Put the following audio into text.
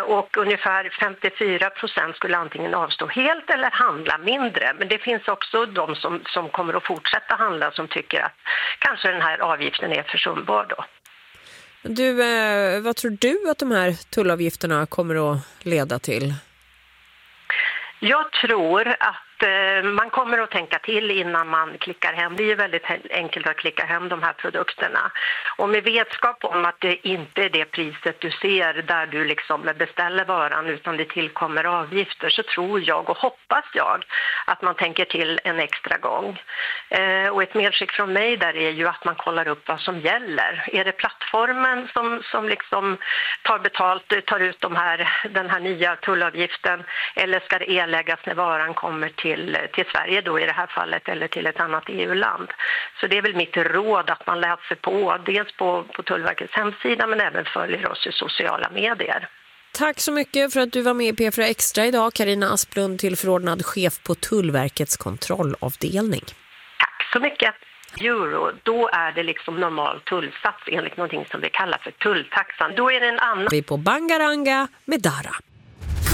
Och ungefär 54% skulle antingen avstå helt eller handla mindre. Men det finns också de som kommer att fortsätta handla som tycker att kanske den här avgiften är försumbar då. Du, vad tror du att de här tullavgifterna kommer att leda till? Jag tror att man kommer att tänka till innan man klickar hem. Det är ju väldigt enkelt att klicka hem de här produkterna. Och med vetskap om att det inte är det priset du ser där du liksom beställer varan utan det tillkommer avgifter, så tror jag och hoppas jag att man tänker till en extra gång. Och ett medskick från mig där är ju att man kollar upp vad som gäller. Är det plattformen som liksom tar ut den här nya tullavgiften, eller ska det erläggas när varan kommer till Sverige då i det här fallet, eller till ett annat EU-land. Så det är väl mitt råd att man läser på, dels på Tullverkets hemsida men även följer oss i sociala medier. Tack så mycket för att du var med i P4 Extra idag, Carina Asplund, tillförordnad chef på Tullverkets kontrollavdelning. Tack så mycket. Euro, då är det liksom normal tullsats enligt någonting som vi kallar för tulltaxan. Då är det en annan. Vi är på Bangaranga med Dara.